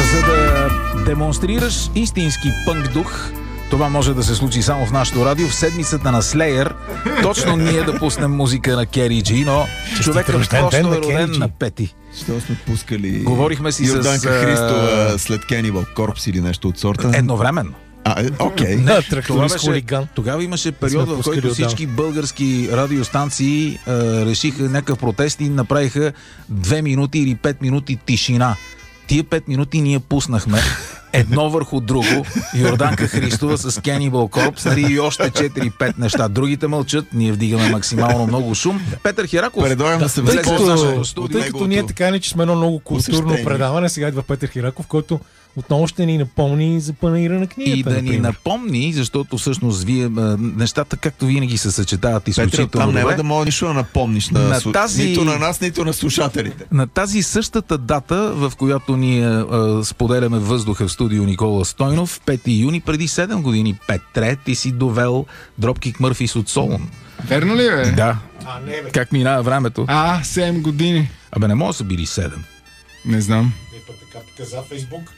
За да демонстрираш истински пънк дух, това може да се случи само в нашото радио в седмицата на Slayer. Точно ние да пуснем музика на Кери Джи, но човекът просто е роден на 5. Що сме пускали Говорихме си Йорданка Христова след Cannibal Corpse или нещо от сорта? Едновременно. Окей. Тогава имаше период, в който всички български радиостанции решиха някакъв протест и направиха 2 минути или 5 минути тишина. Тия 5 минути ние пуснахме едно върху друго, Йорданка Христова с Cannibal Corpse, и още 4-5 неща. Другите мълчат, ние вдигаме максимално много шум. Петър Хираков, предлагам да се влезе в нашото студио. Тъй като ние така не, че сме едно много културно предаване, сега идва Петър Хираков, който отново ще ни напомни за панаира на книгата. И да ни напомни, защото всъщност вие нещата както винаги се съчетават изключително добре. Там няма да мога нищо да напомниш нито на нас, нито на слушателите. На тази същата дата, в която ние споделяме въздуха в студио Никола Стойнов, 5 юни, преди 7 години, Петре, ти си довел Dropkick Murphys от Солун. Верно ли, бе? Да. Как минава времето? 7 години. Абе, не може да са били 7. Не знам. Така каза Фейсбук.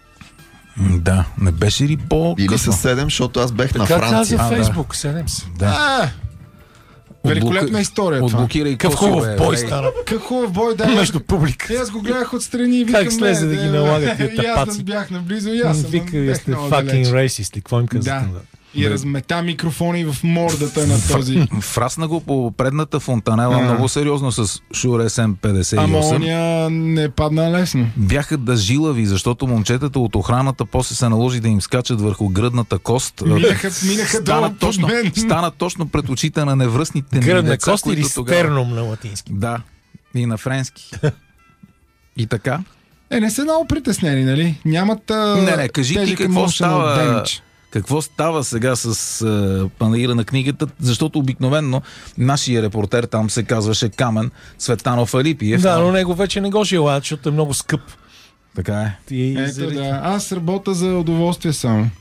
Да, не беше ли по-късно? Били са 7, защото аз бех на Франция. Така каза Фейсбук, 7 са. Да. Великолепна история. Отблокирай Какъв хубав бой стана. Какъв хубав бой, да. Между публика. Аз го гледах отстрани и викам... Как слезе да ги налага тия тапаци? Аз бях наблизо и аз съм. Вика, сте fucking racist. Какво им казвате? И размета микрофони в мордата на този. Фрасна го по предната фонтанела много сериозно с Shure SM58. Ама оня не падна лесно. Бяха да жилави, защото момчетата от охраната после се наложи да им скачат върху гръдната кост. Минаха долу под мен. Стана точно пред очите на невръстните гръдна кост или стерном на латински. Да, и на френски. И така. Не са много притеснени, нали? Нямат... Не, кажи ти какво става... Какво става сега с панаира на книгата, защото обикновенно нашия репортер там се казваше Камен Цветанов Алипиев. Да, но него вече не го желаят, защото е много скъп. Така е. Да. Аз работя за удоволствие само.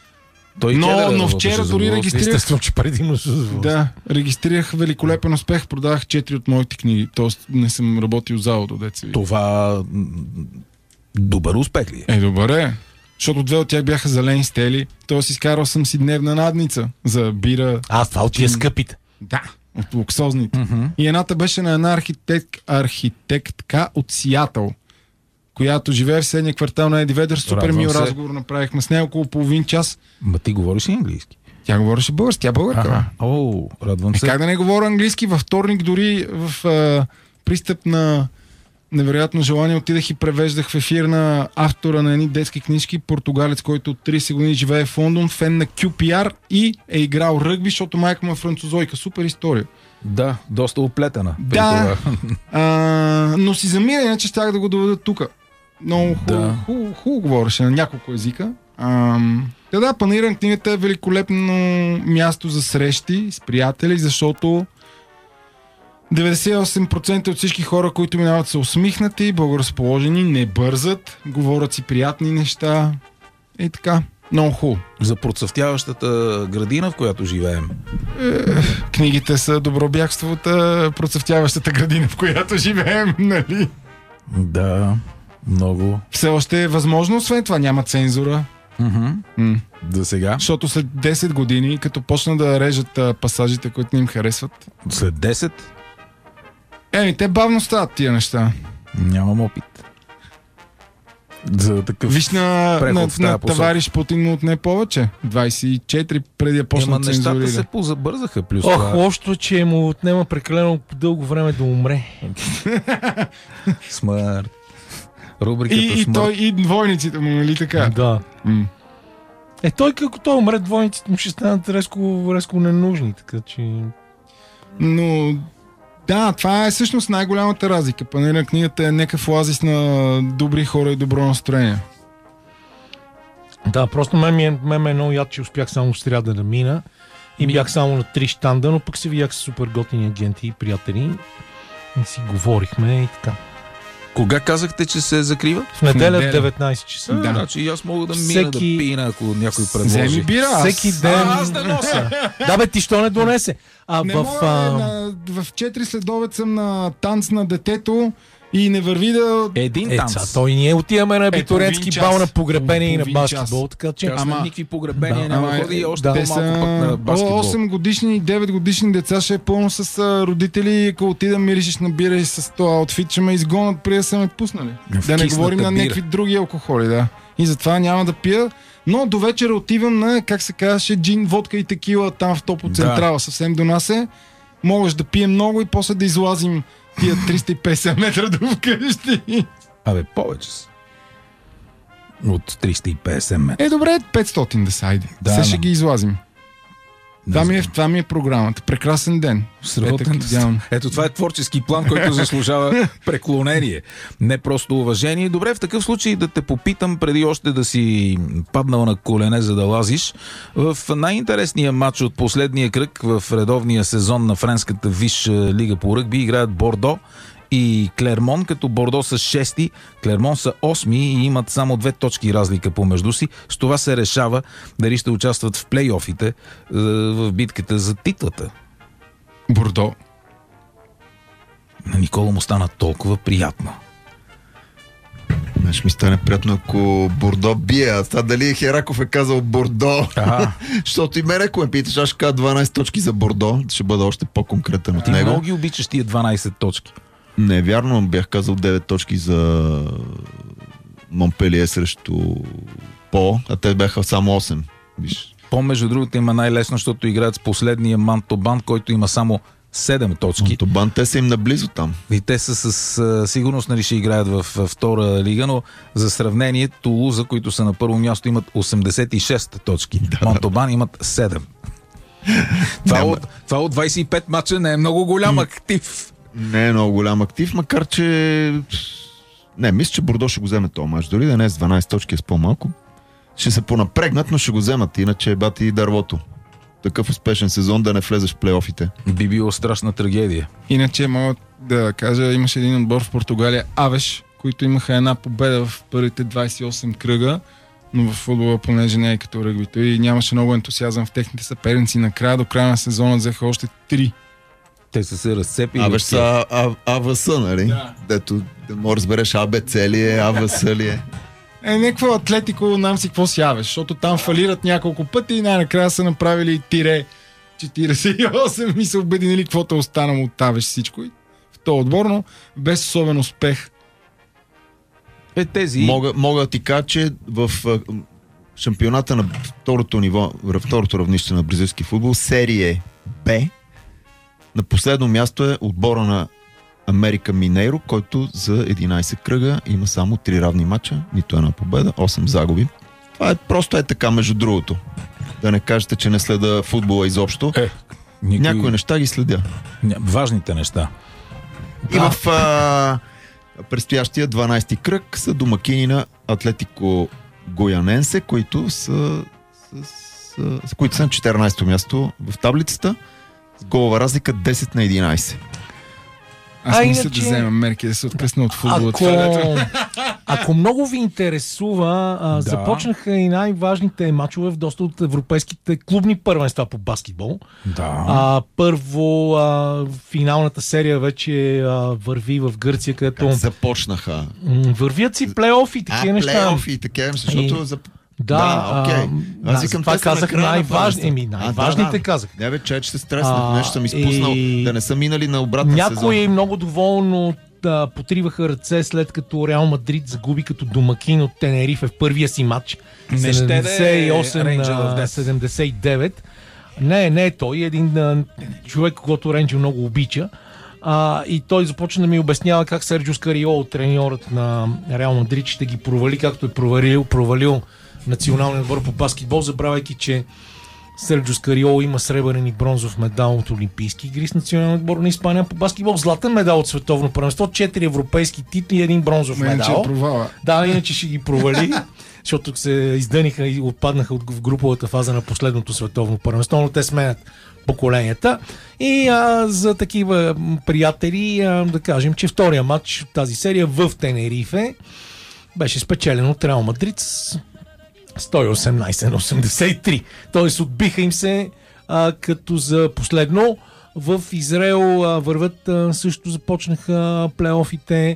Но вчера дори регистрирах... Естествено, че предимно с Да, регистрирах великолепен успех, продавах 4 от моите книги, т.е. не съм работил за аудио, деца. Това добър успех ли е? Добър е. Защото 2 от тях бяха зелени стели, т.е. изкарал съм си дневна надница за бира. Това от тия скъпите. Да, от луксозните. И едната беше на една архитектка от Сиатъл, която живее в съседния квартал на Еди Ведър. Супер мил разговор направихме с нея около половин час. Ма ти говориш ли английски? Тя говореше български, тя българка. Радвам се. Как да не говоря английски? Във вторник дори в пристъп на невероятно желание отидах и превеждах в ефир на автора на едни детски книжки, португалец, който от 30 години живее в Лондон, фен на QPR и е играл ръгби, защото майка му е французойка. Супер история. Да, доста оплетена. Да, но си замира, иначе щях да го доведа тук. Много хубаво говореше на няколко езика. Панаира на книгата е великолепно място за срещи с приятели, защото 98% от всички хора, които минават, са усмихнати, благоразположени, не бързат, говорят си приятни неща и така. Много хубаво. За процъфтяващата градина, в която живеем. Книгите са добробягство от процъфтяващата градина, в която живеем, нали? Да, много. Все още е възможно, освен това няма цензура. За сега. Защото след 10 години, като почна да режат пасажите, които не им харесват. След 10? Те бавно стават тия неща. Нямам опит. За такъв виж на товариш Путин от не повече. 24 преди да почна цензурира. Нещата се позабързаха. Плюс лошото, че му отнема прекалено дълго време да умре. Смърт. Рубриката Смърт. Той и двойниците му, нали така? Да. Той като той умре, двойниците му ще станат резко ненужни, така че... Но... Да, това е всъщност най-голямата разлика. Панаира на книгата е някакъв оазис на добри хора и добро настроение. Да, просто мен е много яд, че успях само в сряда да мина и бях само на 3 щанда, но пък се видях с супер готини агенти и приятели и си говорихме и така. Кога казахте, че се закрива? В неделя в 19 часа. Да, значи и аз мога да мина да пина, ако някой предложи. Вземи бира. Всеки ден. Аз да нося. Да бе, ти що не донесе? В 4 следобед съм на танц на детето и не върви да... Един танц. Той ние отиваме на абитурентски бал на погребение и на баскетбол, така че... Никакви погребения няма ходи, още по-малко пък на баскетбол. 8 годишни и 9 годишни деца ще е пълно с родители, ако отида миришеш на бира и с този аутфит, ще ме изгонят преди да са ме пуснали. Да не говорим на някакви други алкохоли, да. И затова няма да пия. Но до вечера отивам на, как се казваше, джин, водка и текила там в Топо Централа. Съвсем до нас е. Можеш да пием много и после да излазим тия 350 метра до вкъщи. Повече са. От 350 метра. Добре, 500 да са, айде. Сега ще ги излазим. Това ми е програмата. Прекрасен ден. Ето това е творчески план, който заслужава преклонение. Не просто уважение. Добре, в такъв случай да те попитам, преди още да си паднал на колене, за да лазиш. В най-интересния матч от последния кръг в редовния сезон на френската Висша лига по ръгби играят Бордо и Клермон, като Бордо са 6-ти, Клермон са 8-ми и имат само 2 точки разлика помежду си. С това се решава дали ще участват в плейофите в битката за титлата. Бордо. На Никола му стана толкова приятно. Ще ми стане приятно, ако Бордо бие. А това дали Хераков е казал Бордо? Защото и мене, ако ме питаш, аз ще кажа 12 точки за Бордо. Ще бъда още по-конкретен от него. Ти много ги обичаш тия 12 точки. Не е вярно, бях казал 9 точки за Монпелие срещу По, а те бяха само 8. Виж. По, между другото, има най-лесно, защото играят с последния Мантобан, който има само 7 точки. Мантобан, те са им наблизо там. И те са със сигурност, нали, ще играят в втора лига, но за сравнение Тулуза, които са на първо място, имат 86 точки. Мантобан имат 7. Това от 25 мача не е много голям актив. Не е много голям актив, макар че... Не, мисля, че Бордо ще го вземе този мач. Дори да не е с 12 точки, е с по-малко. Ще се понапрегнат, но ще го вземат. Иначе е бати и дървото. Такъв успешен сезон да не влезеш в плейофите. Би било страшна трагедия. Иначе мога да кажа, имаше един отбор в Португалия, Авеш, които имаха една победа в първите 28 кръга, но в футбола, понеже не е като ръгбито и нямаше много ентусиазъм в техните съперници. Накрая, до края на сезона, взеха още 3. Те са се разцепили. Абе са АВС, нали? Да. Дето да може разбереш АБЦ ли е, АВС ли е. Някакво Атлетико, нам си какво си Авеш, защото там фалират няколко пъти и най-накрая са направили тире 48 и са обединили каквото е останало от Авеш всичко. И в този отборно, без особен успех. Мога да ти кажа, че в шампионата на второто ниво, второто равнище на бразилски футбол, серия Б, на последно място е отбора на Америка Минейро, който за 11 кръга има само 3 равни мача, нито една победа, 8 загуби. Това е просто така, между другото. Да не кажете, че не следа футбола изобщо. Някои неща ги следя. Важните неща. И в предстоящия 12-ти кръг са домакини на Атлетико Гояненсе, които са на 14-то място в таблицата с голова разлика 10 на 11. Аз мисля да вземам мерки да се откъсна от футбола. Ако много ви интересува, започнаха и най-важните мачове в доста от европейските клубни първенства по баскетбол. Първо, финалната серия вече върви в Гърция, където... Как започнаха? Вървят си плейофи и такива неща. Плейофи и такива, защото... окей. Аз викам, това казах най-важните казах. Не бе, че се стреснах, нещо съм изпуснал, да не са минали на обратна сезон. Някои много доволно потриваха ръце, след като Реал Мадрид загуби като домакин от Тенерифе в първия си матч. 78-79. Не е той. Един човек, който Рейнджел много обича. И той започна да ми обяснява как Серджио Скариоло, треньорът на Реал Мадрид, ще ги провали, както е провалил националния отбор по баскетбол, забравяйки, че Серджио Скариоло има сребърен и бронзов медал от Олимпийски игри с националния отбор на Испания по баскетбол, златен медал от световно първенство, 4 европейски титли и 1 бронзов медал. Иначе ще ги провали, защото се издъниха и отпаднаха в груповата фаза на последното световно първенство, но те сменят поколенията. И за такива приятели да кажем, че втория матч от тази серия в Тенерифе беше спечелен от Реал Мадрид с 118 на 83. Тоест отбиха им се като за последно. В Израел върват също започнаха плейофите.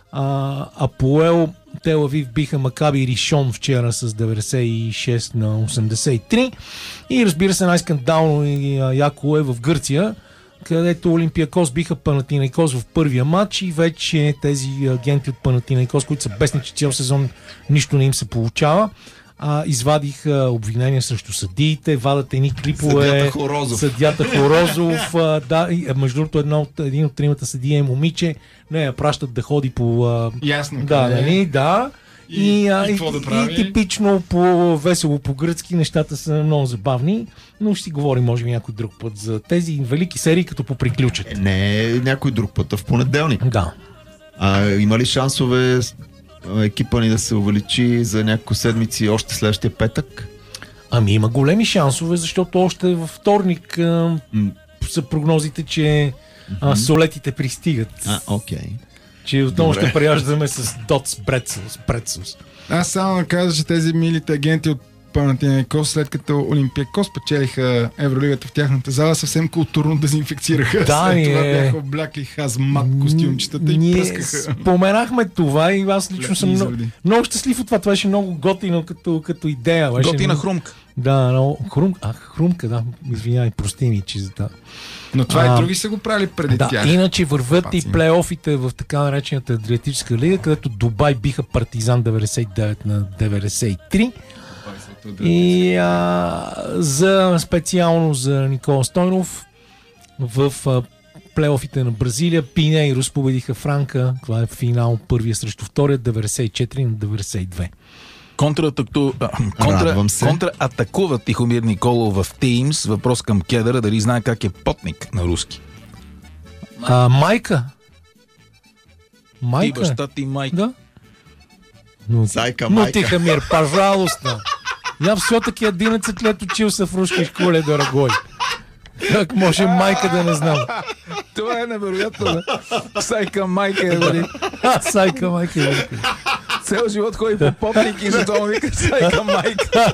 Апоел Тел Авив биха Макаби Ришон вчера с 96 на 83. И разбира се, най-скандално и яко е в Гърция, където Олимпиакос биха Панатинайкос в първия матч и вече тези агенти от Панатинайкос, които са бесни, че цял сезон нищо не им се получава, извадиха обвинения срещу съдиите, вадат едни клипове. Съдията Хорозов. Между другото, един от тримата съдия е момиче. Не я пращат да ходи по... Ясно. Да. И прави? типично по весело по-гръцки нещата са много забавни, но ще си говорим може би някой друг път за тези велики серии, като поприключат. Не, някой друг път, в понеделник. Да. Има ли шансове екипа ни да се увеличи за няколко седмици още следващия петък? Има големи шансове, защото още във вторник са прогнозите, че солетите пристигат. Окей. Че отново ще прияждаме с Дотс Брецелс. Аз само да кажа, че тези милите агенти от Панатинайкос, след като Олимпиакос печелиха Евролигата в тяхната зала, съвсем културно дезинфекцираха. След това бяха облякли хазмат костюмчетата и пръскаха. Споменахме това и аз лично съм много щастлив от това. Това беше много готино като идея. Готина хрумка. Да, хрумка, да. Извинявай, прости ми, че за това. Но това и други са го правили преди тях. Иначе върват и плейофите в така наречената Адриатическа лига, където Дубай биха Партизан 99 на 93. И специално за Никола Стойнов в плейофите на Бразилия Пинейрос победиха Франка. Това е финал първия срещу втория 94 на 92. Контратакува Тихомир Николов в Teams. Въпрос към Кедъра, дали знае как е потник на руски. Майка. И баща ти майка. Да. Но Тихомир, пожалуйста. Я все-таки 11 лет учился в русской школе, дорогой. Как може майка да не знам? Това е невероятно. Сайка майка е вали. Сайка майка е вали. Цел живот ходи по попник и затова вика сайка майка.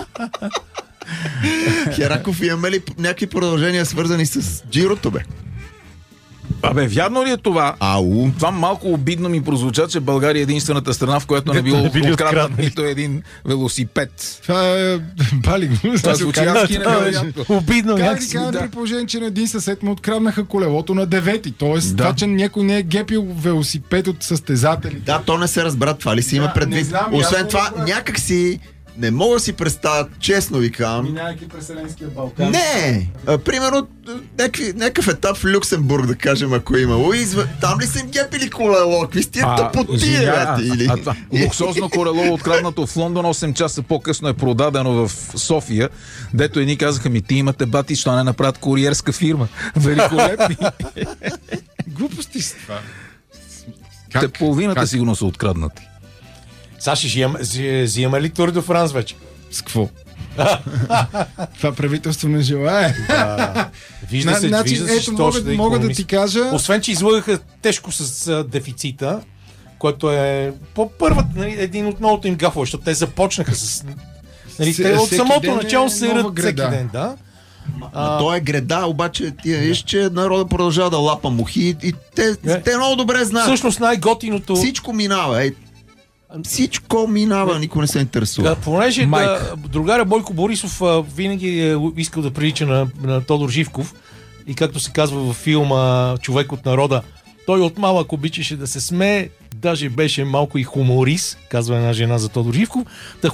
Хераков, имаме ли някакви продължения свързани с Джирото, бе? Вярно ли е това? Това малко обидно ми прозвуча, че България е единствената страна, в която не било откраднат нито един велосипед. Това е бали. Това звучи адски невероятно. Обидно. Как ти кажа при положение, че на един съсед му откраднаха колелото на 9-ти. Тоест, това, че някой не е гепил велосипед от състезатели. Да, то не се разбра. Това ли си има предвид? Освен това, някак си не мога да си представя, честно ви казвам. Минайки през Еленския Балкан. Не! Примерно, някакъв етап в Люксембург, да кажем, ако е имало. Там ли са им гепили колело? Какви сте тъпоти, или? Луксозно колело, откраднато в Лондон, 8 часа по-късно е продадено в София, дето едни казаха ми, ти имате бати, що не направят куриерска фирма. Великолепни. Глупости с това. Те половината сигурно са откраднати. Саши, взимаме ли Тур до Франс вече? С какво? Това правителство не желае. Вижда се, мога да ти кажа... Освен, че излъгаха тежко с дефицита, което е един от новото им гафове, защото те започнаха с... те от самото начало се рад всеки ден, да. То е греда, обаче ти виж, че народа продължава да лапа мухи и те много добре знаят. Всъщност най-готиното... Всичко минава, всичко минава, никой не се интересува. Понеже другаря Бойко Борисов винаги е искал да прилича на Тодор Живков и както се казва във филма Човек от народа, той от малък обичаше да се смее, даже беше малко и хуморист, казва една жена за Тодор Живков.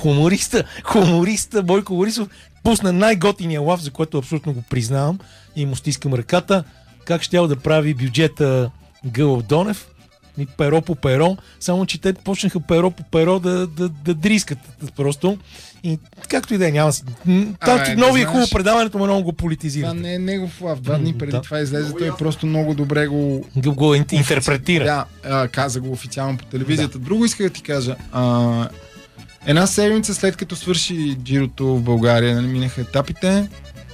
Хумориста Бойко Борисов пусна най-готиния лав, за което абсолютно го признавам и му стискам ръката, как щял да прави бюджета Гълъб Донев. И перо по перо, само че те почнаха перо по перо да дрискат просто. И както и да е, няма си. Нови е хубаво предаването, но много го политизира. Това не е негов лав. 2 дни преди това излезе, той просто много добре го интерпретира. Да, каза го официално по телевизията. Друго иска да ти кажа. Една седмица след като свърши Джирото в България, минаха етапите.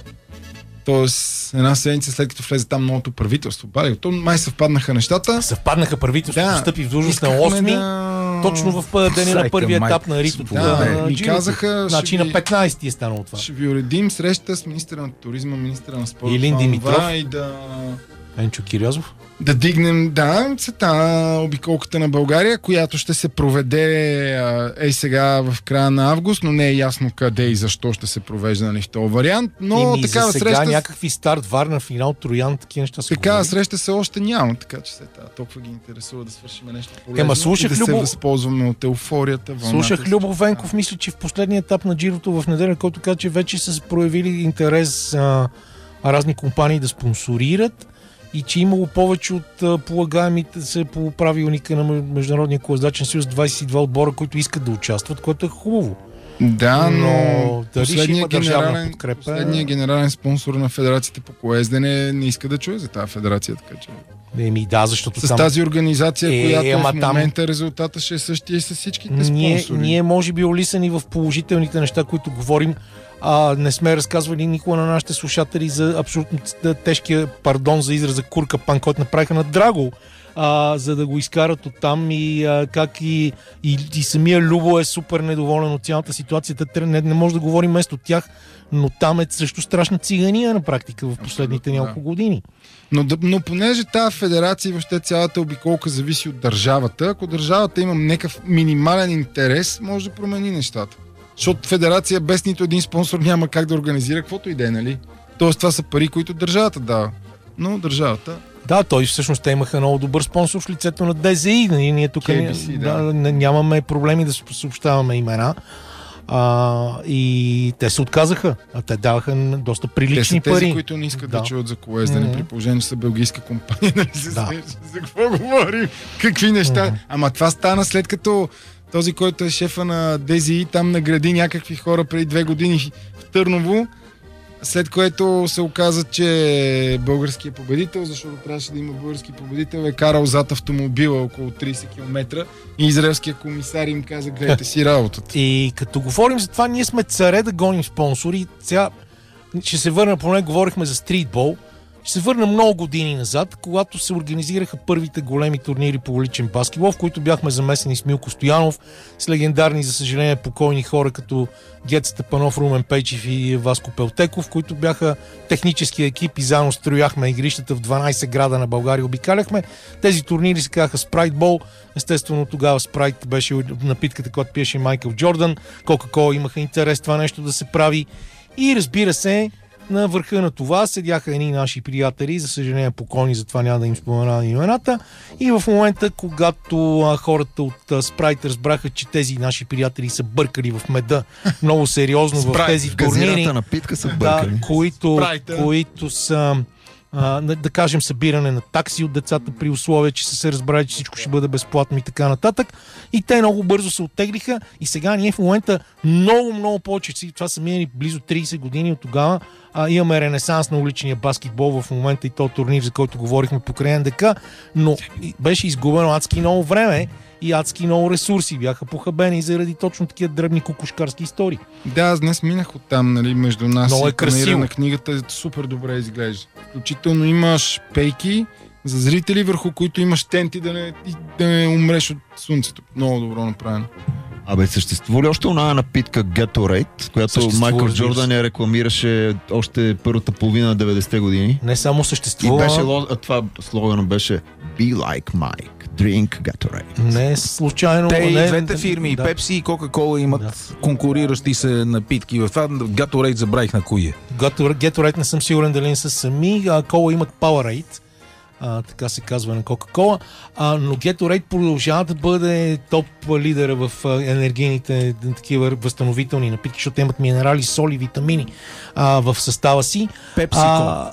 Тоест, една седмица след като влезе там новото правителство. То май съвпаднаха нещата. Съвпаднаха правителството, встъпи в длъжност на 8-ми, точно в деня на първия етап на Ритото. И казаха, значи на 15-ти е станало това. Ще ви уредим среща с министъра на туризма, министъра на спорта. Илин Димитров. И Енчо Кирязов? Да дигнем, обиколката на България, която ще се проведе сега в края на август, но не е ясно къде и защо ще се провежда, нали, в този вариант. Но такава за сега среща... някакви старт, Варна, финал, Троян, такива неща се такава говори. среща се още няма, така че толкова ги интересува да свършим нещо полезно и да се възползваме от еуфорията. Слушах Любо Венков, мисля, че в последния етап на Джирото в неделя, който каза, че вече са проявили интерес разни компании да спонсорират и че имало повече от полагаемите се по правилника на Международния колездачен съюз 22 отбора, които искат да участват, което е хубаво. Да, но последният генерален спонсор на Федерацията по колездене не иска да чуе за тази федерация, така че... защото с тази организация, която в момента резултата ще е същия и с всичките спонсори. Ние може би улисани в положителните неща, които говорим, не сме разказвали никога на нашите слушатели за абсолютно тежкия, пардон за израза, куркапан, който направиха на Драго, за да го изкарат оттам и как и самия Любо е супер недоволен от цялата ситуация. Не може да говорим вместо тях, но там е също страшна цигания на практика в последните няколко години. Но понеже тази федерация и въобще цялата обиколка зависи от държавата, ако държавата има някакъв минимален интерес, може да промени нещата. Защото федерация без нито един спонсор няма как да организира каквото и да е, нали? Тоест това са пари, които държавата дава. Но държавата... Да, той всъщност те имаха много добър спонсор в лицето на ДЗИ. Ние тук нямаме проблеми да съобщаваме имена. И те се отказаха. Те даваха доста прилични пари. Те са тези, които не искат да чуят за колездене, при положение, че са белгийска компания. За какво говорим? Какви неща? Ама това стана след като този, който е шефа на ДЗИ, там награди някакви хора преди 2 години в Търново, след което се оказа, че българският победител, защото трябваше да има български победител, е карал зад автомобила около 30 км и израелският комисар им каза, гледайте си работата. И като говорим за това, ние сме царе да гоним спонсори. Сега ще се върна, поне говорихме за стритбол, ще се върна много години назад, когато се организираха първите големи турнири по уличен баскетбол, в които бяхме замесени с Милко Стоянов, с легендарни, за съжаление, покойни хора като Гет Степанов, Румен Пейчев и Васко Пелтеков, които бяха технически екип и заедно строяхме игрищата в 12 града на България. Обикаляхме. Тези турнири се казаха Спрайтбол. Естествено, тогава Спрайт беше напитката, която пиеше Майкъл Джордан. Кока-кола имаха интерес това нещо да се прави. И разбира се, на върха на това седяха едни наши приятели, за съжаление покойни, затова няма да им споменавам имената. И в момента, когато хората от Спрайт разбраха, че тези наши приятели са бъркали в меда много сериозно в тези турнири, напитка са бъркали. които са да кажем събиране на такси от децата при условие, че са се разбрали, че всичко ще бъде безплатно и така нататък. И те много бързо се оттеглиха и сега ние в момента много повече, това са минали близо 30 години от тогава, имаме ренесанс на уличния баскетбол в момента и то турнир, за който говорихме покрай НДК, но беше изгубено адски много време и адски много ресурси бяха похабени заради точно такива дребни кукушкарски истории. Да, аз днес минах оттам, нали, между нас много и панера на книгата, супер добре изглежда. Включително имаш пейки за зрители, върху които имаш тенти да не умреш от слънцето. Много добро направено. Съществува ли още оная напитка Gatorade, която Майкъл Джордан я рекламираше още първата половина на 90-те години? Не само съществува. И беше, това слогана беше Be like Mike, drink Gatorade. Не е случайно. Те и двете фирми, и Pepsi и Coca-Cola имат конкуриращи се напитки. В това Gatorade забравих на кои е. Gatorade не съм сигурен дали не са сами, Cola имат Powerade. Така се казва на Coca-Cola, но Gatorade продължава да бъде топ лидера в енергийните такива възстановителни напитки, защото имат минерали, соли, витамини в състава си. PepsiCo.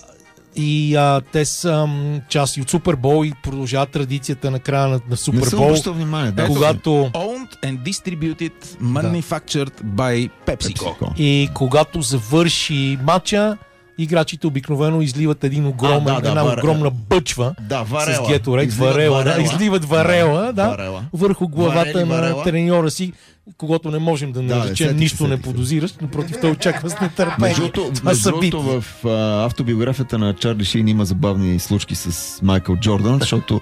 И те са част от Супербол и продължават традицията на края на Супербол. Не съм обръщал внимание. Когато... Owned and distributed, manufactured by PepsiCo. И когато завърши матча, играчите обикновено изливат една огромна бъчва с Gatorade, варела. Изливат варела, върху главата на треньора си, когато не можем да наречем нищо не подозираш, напротив той очаква с нетърпение. Между другото, в автобиографията на Чарли Шин има забавни случки с Майкъл Джордан, защото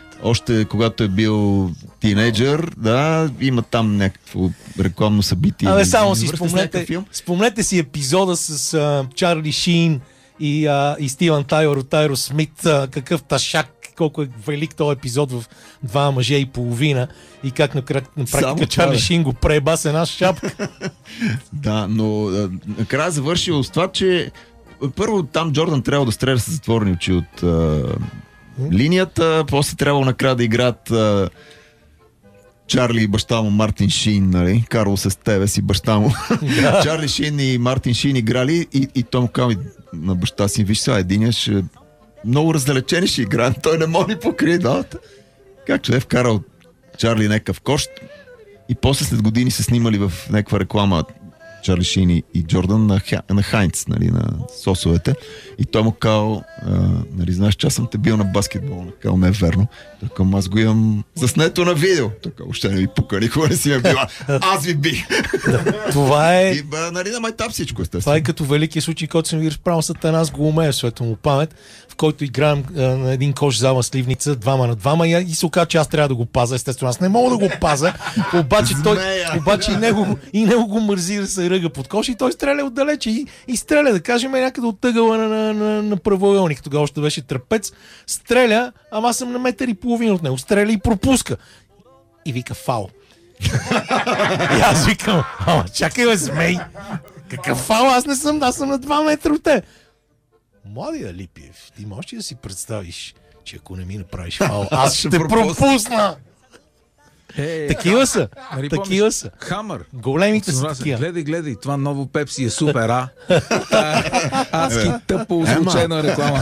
още когато е бил тинейджър, има там някакво рекламно събитие. Само си спомнете си епизода с Чарли Шин и Стивън Тайлър от Аеросмит, какъв ташак, колко е велик този епизод в 2 мъже и половина и как на практика Чарли Шин го преба с една шапка. Да, но накрая завършил с това, че първо там Джордан трябва да стреля с затворени очи от линията, после трябва накрая да играят Чарли и баща му Мартин Шин, нали? Карлос Естевес и баща му. Чарли Шин и Мартин Шин играли и той му казва на баща си, виж сега, единия ще много раздалечени ще играем, той не може ни покрие далата. Както е вкарал Чарли някакъв кощ и после след години се снимали в някаква реклама Чарли Шин и Джордан на Хайнц, нали, на сосовете. И той му казал, нали, знаеш, че аз съм те бил на баскетбол. Казал, не е верно. Така, аз го имам заснето на видео. Така, още не ви пука, никога не си ме била. Аз ви бих. Това е... И, нали, на майтап всичко, естествено. Това е като великия случай, който съм ви разправил с Атанас Голумеев, светло му памет, в който играем на един кош зала сливница, 2 на 2 и се оказа, че аз трябва да го пазя. Естествено, аз не мога да го пазя, обаче и него го мързи да се ръга под кош и той стреля отдалече и стреля, да кажем, някъде от тъгъла на правоъгълник. Тогава още беше трапец. Стреля, ама аз съм на 1,5 метра от него. Стреля и пропуска. И вика фаул. И аз викам, чакай бе, змей. Какъв фаул? Аз съм на 2 метра от те. Младия Липиев, ти можеш ли да си представиш, че ако не ми направиш фаул, аз ще пропусна. Такива са. Такива са. Хамър. Големите са такива. Гледай, това ново Пепси е супер, а? Адски тъпо озвучена реклама.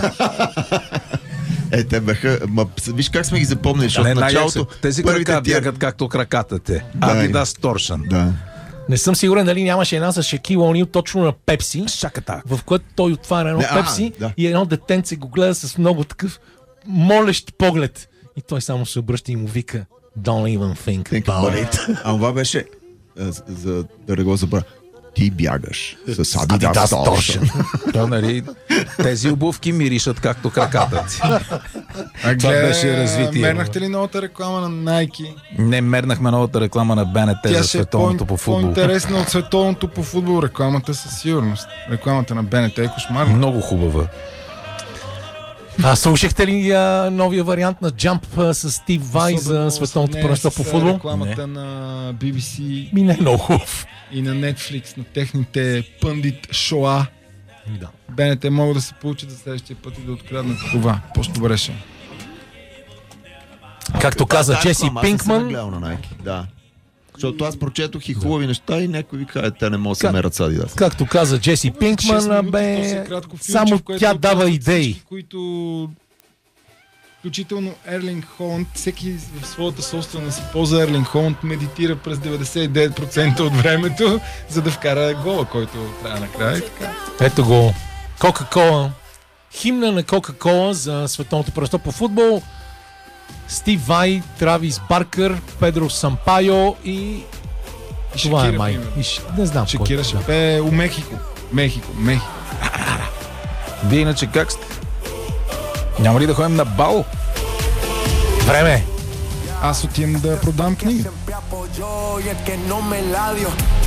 Те бяха... Виж как сме ги запомнили, защото в началото... Тези крака бягат както краката те. Adidas Torsion. Да. Не съм сигурен дали нямаше една с Шакил О'Нил точно на Пепси, в което той отваря едно Пепси и едно детенце го гледа с много такъв молещ поглед. И той само се обръща и му вика Don't even think about it. А това беше, за да не го забравя, ти бягаш с Adidas Torsion. Нали, тези обувки миришат както краката ти. Това беше развитие. Мернахте ли новата реклама на Nike? Не мернахме новата реклама на БНТ за световното по футбол. По-интересна от световното по футбол рекламата със сигурност. Рекламата на БНТ е кошмарна. Много хубава. Слушахте ли новия вариант на Jump с Стив Вай за световното първенство по футбол? Рекламата на BBC не е много хубав. И на Netflix, на техните пъндит шоа. Да. БНТ могат да се получат за следващия път и да откраднат това. По-добре ще. Както каза Джеси Пинкман. Да. Защото аз прочетох и хубави неща и някой ви казва, те не могат да се мерят с Adidas. Както каза Джеси Пинкман, само тя дава идеи. Които включително Ерлинг Холанд, всеки в своята собствена си поза Ерлинг Холанд медитира през 99% от времето, за да вкара гола, който трябва накрая. Ето го. Кока-кола. Химна на Кока-кола за световното първенство по футбол. Стив Вай, Травис Баркър, Педро Сампайо и това е май. Не знам. Шакира ще пее у Мехико. Мехико. Вие иначе как сте? Няма ли да ходим на бал? Време! Аз отивам да продам книга.